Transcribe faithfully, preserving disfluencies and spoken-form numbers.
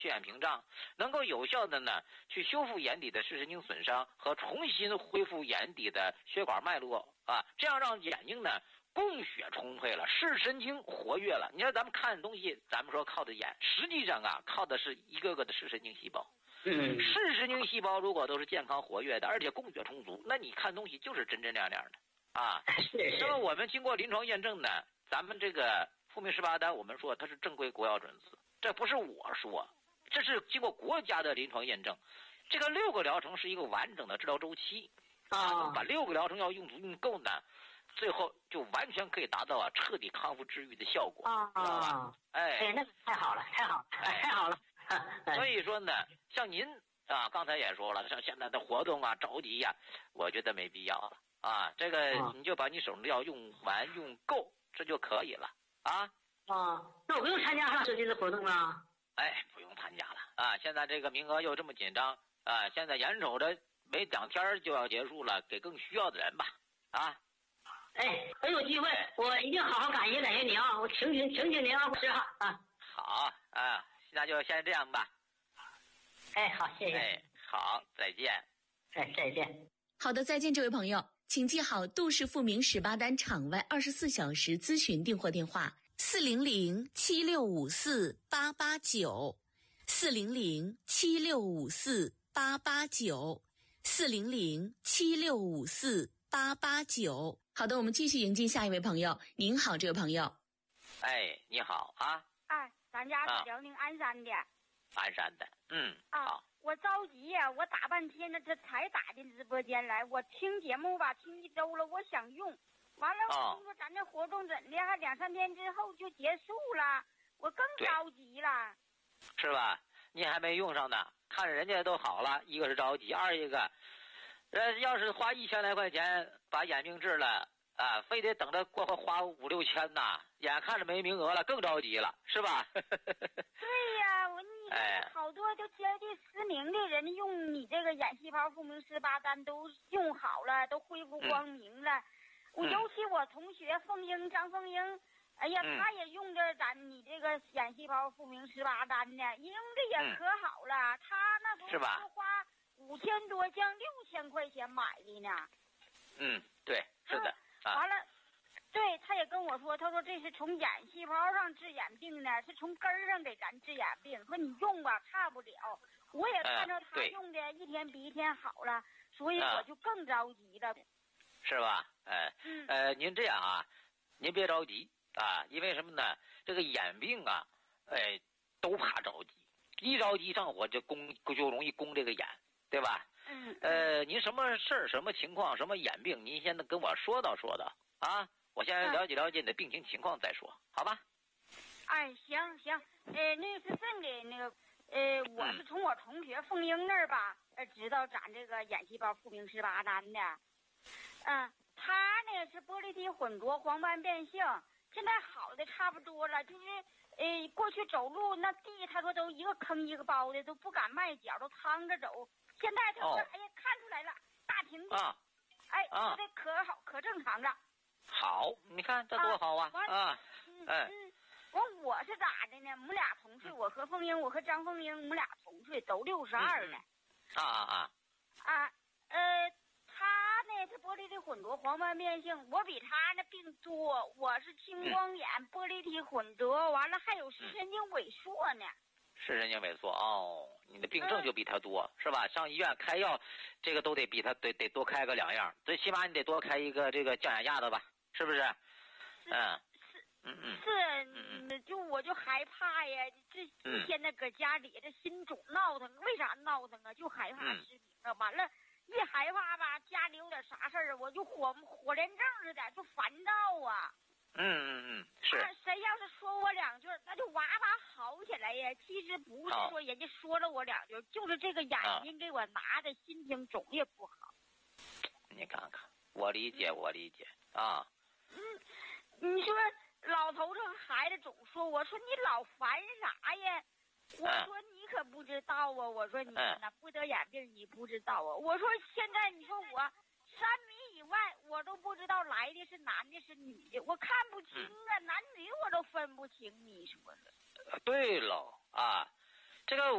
血眼屏障，能够有效的呢去修复眼底的视神经损伤和重新恢复眼底的血管脉络啊，这样让眼睛呢供血充沛了，视神经活跃了。你看咱们看东西，咱们说靠的眼，实际上啊靠的是一个个的视神经细胞。 嗯， 视神经细胞如果都是健康活跃的，而且供血充足，那你看东西就是真真亮亮的啊。那么我们经过临床验证呢，咱们这个复明十八单，我们说它是正规国药准字，这不是我说，这是经过国家的临床验证。这个六个疗程是一个完整的治疗周期啊，把六个疗程要用足用够呢，最后就完全可以达到啊彻底康复治愈的效果啊啊！哎， 哎，那太好了，太好了，太好了。 所以说呢，像您啊，刚才也说了，像现在的活动啊，着急呀、啊，我觉得没必要了啊。这个你就把你手上的药用完用够，这就可以了啊。 啊，那我不用参加上最近的活动了。 哎，不用参加了啊！现在这个名额又这么紧张啊，现在眼瞅着没两天就要结束了，给更需要的人吧啊！ 哎，很有机会，我一定好好感谢感谢您啊！我请请请请您啊，师哈啊。 好啊，那就先这样吧。 哎，好，谢谢。 哎，好，再见。 哎，再见。 好的，再见，这位朋友，请记好杜氏复明十八单场外二十四小时咨询订货电话：四零零七六五四八八九，四零零七六五四八八九，四零零七六五四八八九。好的，我们继续迎接下一位朋友。您好，这位朋友。 哎，你好啊。 哎，咱家是辽宁鞍山的。 鞍山的，嗯， 啊、 好。 我着急呀、啊，我打半天了，这才打进直播间来。我听节目吧，听一周了，我想用。完了，我听说咱这活动怎的，还两三天之后就结束了，我更着急了。 是吧？你还没用上呢，看着人家都好了，一个是着急，二一个，呃，要是花一千来块钱把眼病治了啊，非得等着过后花五六千呐，眼看着没名额了，更着急了，是吧？ 对呀、啊，我你哎， 好多都接近失明的人用你这个眼细胞复明十八单都用好了，都恢复光明了。嗯、我尤其我同学凤英张凤英。哎呀， 嗯、 他也用着咱你这个眼细胞复明十八单呢，用的也可好了。嗯、他那时候是花五千多，将六千块钱买的呢。 嗯，对，是的。 嗯、啊、完了，对，他也跟我说，他说这是从眼细胞上治眼病呢，是从根儿上给咱治眼病。说你用吧，差不了。我也看着他用的一天比一天好了， 嗯、 所以我就更着急了。 是吧？哎， 嗯、 呃，您这样啊，您别着急。啊，因为什么呢？这个眼病啊，哎，都怕着急，一着急上火就攻就容易攻这个眼，对吧？ 嗯。 呃，您什么事儿、什么情况、什么眼病，您先跟我说道说道啊，我先了解了解你的病情情况再说，好吧？ 哎，行行，呃，那是这么的，那个，呃，我是从我同学凤英那儿吧，呃，知道咱这个眼细胞复明十八单的，嗯、呃，他呢是玻璃体混浊黄斑变性。现在好的差不多了，就是，呃，过去走路那地，他说都一个坑一个包的，都不敢迈脚，都趟着走。现在他说，哦、哎呀，看出来了，大平地， 啊、 哎， 啊， 这可好，可正常了。 好，你看这多好啊！啊， 啊嗯哎， 嗯，完我是咋的呢？我们俩同岁，我和凤英，我和张凤英，我们俩同岁，都六十二了。 啊啊啊！ 啊，呃。他呢是玻璃体混浊黄斑变性，我比他那病多，我是青光眼、嗯、玻璃体混浊，完了还有视神经萎缩呢。 视神经萎缩哦，你的病症就比他多、嗯、是吧？上医院开药，这个都得比他得得多开个两样，最起码你得多开一个这个降眼压的吧？是不是？嗯， 是， 嗯嗯， 是，嗯，就我就害怕呀，这现在搁家里这心总闹腾，为啥闹腾啊？就害怕失明啊，完了。一害怕吧，家里有点啥事儿，我就火火连症似的，就烦躁啊。 嗯嗯嗯，是。 啊、谁要是说我两句，那就哇哇好起来呀。其实不是说人家说了我两句，就是这个眼睛给我拿的，心情总也不好。 你看看，我理解，我理解啊。 嗯，你说老头这个孩子总说，我说你老烦啥呀？我说你可不知道啊！我说你那不得眼病你不知道啊！我说现在你说我三米以外我都不知道来的是男的是女的，我看不清啊，男女我都分不清，你说的。 对喽啊， 这个